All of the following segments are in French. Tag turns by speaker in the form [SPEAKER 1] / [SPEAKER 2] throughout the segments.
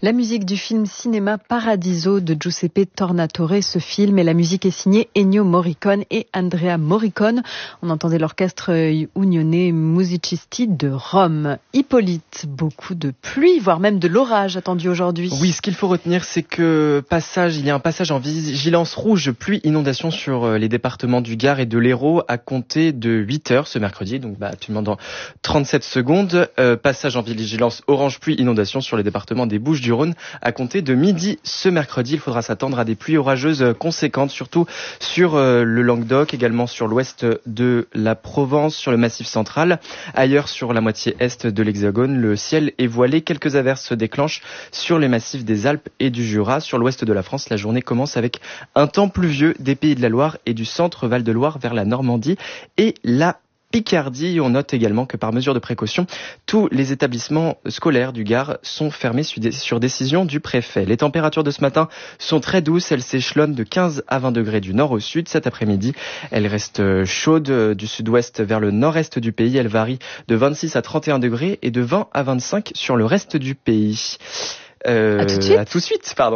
[SPEAKER 1] La musique du film cinéma Paradiso de Giuseppe Tornatore. Ce film et la musique est signée Ennio Morricone et Andrea Morricone. On entendait l'orchestre Unione Musicisti de Rome. Hippolyte, beaucoup de pluie, voire même de l'orage attendu aujourd'hui.
[SPEAKER 2] Oui, ce qu'il faut retenir, c'est que il y a un passage en vigilance rouge pluie inondation sur les départements du Gard et de l'Hérault à compter de 8h ce mercredi, donc actuellement dans 37 secondes. Passage en vigilance orange pluie inondation sur les départements des Bouches-du-Rhône à compter de midi ce mercredi. Il faudra s'attendre à des pluies orageuses conséquentes, surtout sur le Languedoc, également sur l'ouest de la Provence, sur le Massif central. Ailleurs, sur la moitié est de l'Hexagone, le ciel est voilé. Quelques averses se déclenchent sur les massifs des Alpes et du Jura. Sur l'ouest de la France, la journée commence avec un temps pluvieux des Pays de la Loire et du centre Val-de-Loire vers la Normandie et la Picardie. On note également que par mesure de précaution, tous les établissements scolaires du Gard sont fermés sur décision du préfet. Les températures de ce matin sont très douces. Elles s'échelonnent de 15 à 20 degrés du nord au sud. Cet après-midi, elles restent chaudes du sud-ouest vers le nord-est du pays. Elles varient de 26 à 31 degrés et de 20 à 25 sur le reste du pays.
[SPEAKER 1] À tout de suite.
[SPEAKER 2] À tout de suite, pardon.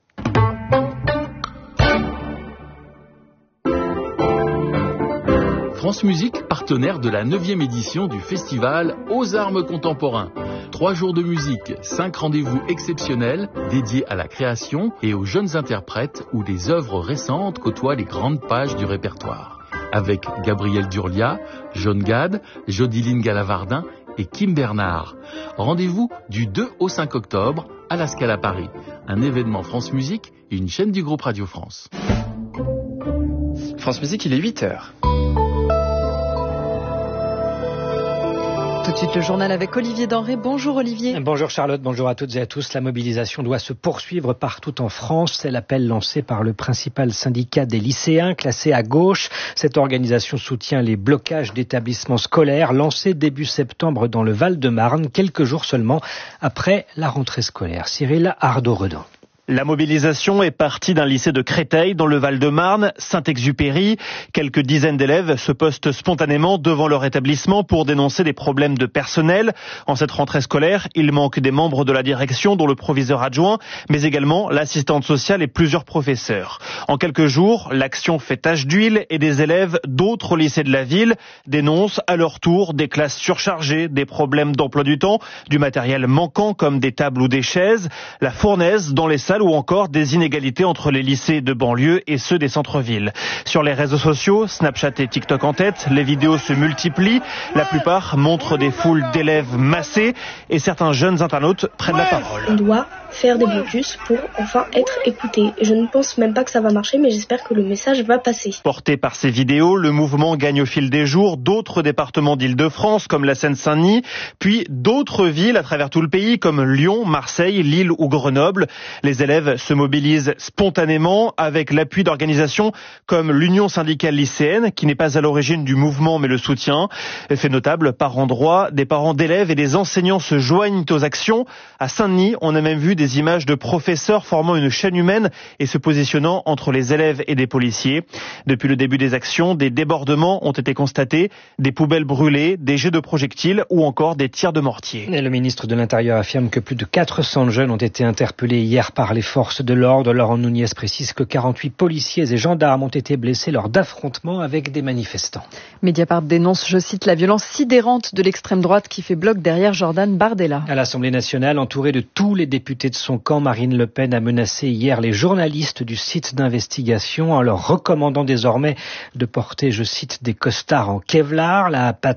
[SPEAKER 3] France Musique, partenaire de la 9e édition du festival Aux Armes Contemporains. 3 jours de musique, 5 rendez-vous exceptionnels dédiés à la création et aux jeunes interprètes où les œuvres récentes côtoient les grandes pages du répertoire. Avec Gabriel Durlia, John Gad, Jodiline Galavardin et Kim Bernard. Rendez-vous du 2 au 5 octobre à la Scala Paris. Un événement France Musique et une chaîne du groupe Radio France.
[SPEAKER 2] France Musique, il est 8h.
[SPEAKER 1] Tout de suite, le journal avec Olivier Denré. Bonjour Olivier.
[SPEAKER 4] Bonjour Charlotte, bonjour à toutes et à tous. La mobilisation doit se poursuivre partout en France. C'est l'appel lancé par le principal syndicat des lycéens, classé à gauche. Cette organisation soutient les blocages d'établissements scolaires lancés début septembre dans le Val-de-Marne, quelques jours seulement après la rentrée scolaire. Cyril Ardo-Redon.
[SPEAKER 5] La mobilisation est partie d'un lycée de Créteil dans le Val-de-Marne, Saint-Exupéry. Quelques dizaines d'élèves se postent spontanément devant leur établissement pour dénoncer des problèmes de personnel. En cette rentrée scolaire, il manque des membres de la direction, dont le proviseur adjoint, mais également l'assistante sociale et plusieurs professeurs. En quelques jours, l'action fait tache d'huile et des élèves d'autres lycées de la ville dénoncent à leur tour des classes surchargées, des problèmes d'emploi du temps, du matériel manquant comme des tables ou des chaises, la fournaise dans les salles ou encore des inégalités entre les lycées de banlieue et ceux des centres-villes. Sur les réseaux sociaux, Snapchat et TikTok en tête, les vidéos se multiplient. La plupart montrent des foules d'élèves massés et certains jeunes internautes prennent la parole.
[SPEAKER 6] On doit faire des blocus pour enfin être écoutés. Je ne pense même pas que ça va marcher, mais j'espère que le message va passer.
[SPEAKER 5] Porté par ces vidéos, le mouvement gagne au fil des jours d'autres départements d'Île-de-France comme la Seine-Saint-Denis, puis d'autres villes à travers tout le pays comme Lyon, Marseille, Lille ou Grenoble. Les élèves se mobilisent spontanément avec l'appui d'organisations comme l'Union syndicale lycéenne, qui n'est pas à l'origine du mouvement mais le soutient. Fait notable, par endroits, des parents d'élèves et des enseignants se joignent aux actions. À Saint-Denis, on a même vu des images de professeurs formant une chaîne humaine et se positionnant entre les élèves et des policiers. Depuis le début des actions, des débordements ont été constatés, des poubelles brûlées, des jets de projectiles ou encore des tirs de mortier.
[SPEAKER 4] Et le ministre de l'Intérieur affirme que plus de 400 jeunes ont été interpellés hier par les forces de l'ordre. Laurent Nunez précise que 48 policiers et gendarmes ont été blessés lors d'affrontements avec des manifestants.
[SPEAKER 1] Mediapart dénonce, je cite, la violence sidérante de l'extrême droite qui fait bloc derrière Jordan Bardella.
[SPEAKER 4] À l'Assemblée nationale, entourée de tous les députés de son camp, Marine Le Pen a menacé hier les journalistes du site d'investigation en leur recommandant désormais de porter, je cite, des costards en Kevlar.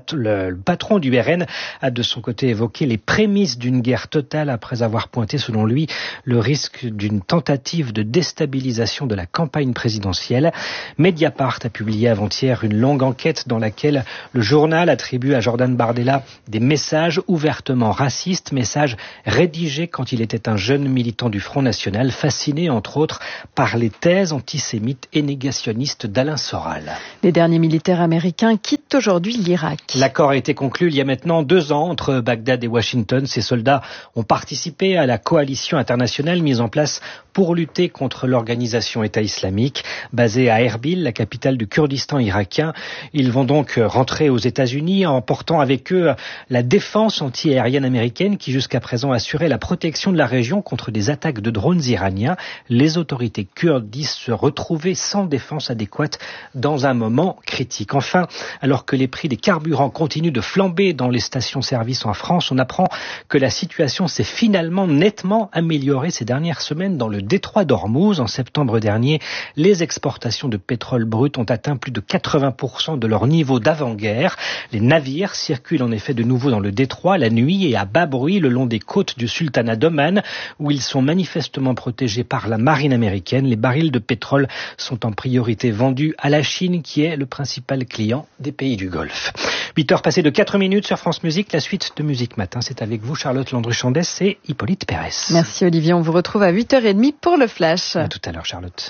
[SPEAKER 4] Le patron du RN a de son côté évoqué les prémices d'une guerre totale après avoir pointé, selon lui, le risque d'une tentative de déstabilisation de la campagne présidentielle. Mediapart a publié avant-hier une longue enquête dans laquelle le journal attribue à Jordan Bardella des messages ouvertement racistes, messages rédigés quand il était un jeune militant du Front National, fasciné entre autres par les thèses antisémites et négationnistes d'Alain Soral.
[SPEAKER 1] Les derniers militaires américains quittent aujourd'hui l'Irak.
[SPEAKER 4] L'accord a été conclu il y a maintenant 2 ans entre Bagdad et Washington. Ces soldats ont participé à la coalition internationale mise en place pour lutter contre l'organisation État islamique, basée à Erbil, la capitale du Kurdistan irakien. Ils vont donc rentrer aux États-Unis en portant avec eux la défense anti-aérienne américaine qui jusqu'à présent assurait la protection de la région contre des attaques de drones iraniens. Les autorités kurdes disent se retrouver sans défense adéquate dans un moment critique. Enfin, alors que les prix des carburants continuent de flamber dans les stations-service en France, on apprend que la situation s'est finalement nettement améliorée ces dernières semaines dans le détroit d'Ormuz. En septembre dernier, les exportations de pétrole brut ont atteint plus de 80% de leur niveau d'avant-guerre. Les navires circulent en effet de nouveau dans le détroit la nuit et à bas bruit le long des côtes du sultanat d'Oman, où ils sont manifestement protégés par la marine américaine. Les barils de pétrole sont en priorité vendus à la Chine, qui est le principal client des pays du Golfe. 8h passées de 4 minutes sur France Musique. La suite de Musique Matin, c'est avec vous Charlotte Landru-Chandès et Hippolyte Pérès.
[SPEAKER 1] Merci Olivier, on vous retrouve à 8h30 pour le Flash.
[SPEAKER 4] À tout à l'heure Charlotte.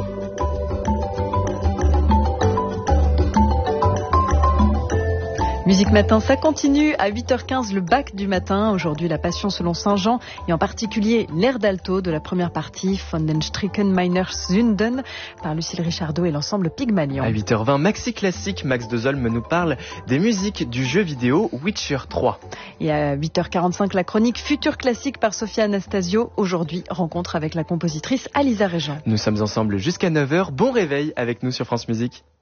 [SPEAKER 1] Musique Matin, ça continue à 8h15, le bac du matin. Aujourd'hui, la Passion selon Saint-Jean et en particulier l'air d'alto de la première partie, Von den Stricken meiner Sünden, par Lucille Richardot et l'ensemble Pygmalion.
[SPEAKER 2] À 8h20, Maxi Classique, Max de Zolm nous parle des musiques du jeu vidéo Witcher 3.
[SPEAKER 1] Et à 8h45, la chronique Futur Classique par Sophia Anastasio. Aujourd'hui, rencontre avec la compositrice Alisa Régent.
[SPEAKER 2] Nous sommes ensemble jusqu'à 9h. Bon réveil avec nous sur France Musique.